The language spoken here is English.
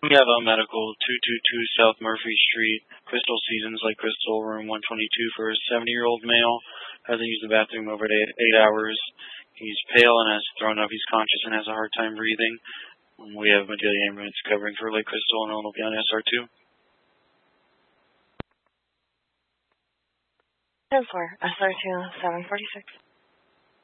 We have a medical 222 South Murphy Street, Crystal Seasons, Lake Crystal, room 122 for a 70-year-old male. Hasn't used the bathroom over 8 hours. He's pale and has thrown up. He's conscious and has a hard time breathing. We have a daily ambulance covering for Lake Crystal, and it'll be on SR2. 10-4, SR2, 746.